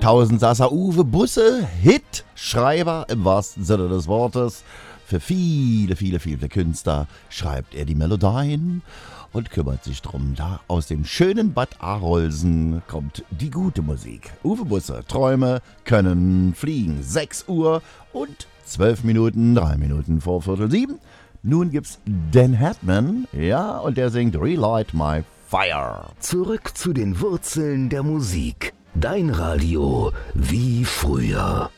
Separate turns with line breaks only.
2000 saß er Uwe Busse, Hitschreiber im wahrsten Sinne des Wortes. Für viele Künstler schreibt er die Melodien und kümmert sich drum. Da aus dem schönen Bad Arolsen kommt die gute Musik. Uwe Busse, Träume können fliegen. 6 Uhr und 12 Minuten, 3 Minuten vor 6:45. Nun gibt's Dan Hartman, ja, und der singt Relight My Fire.
Zurück zu den Wurzeln der Musik. Dein Radio wie früher.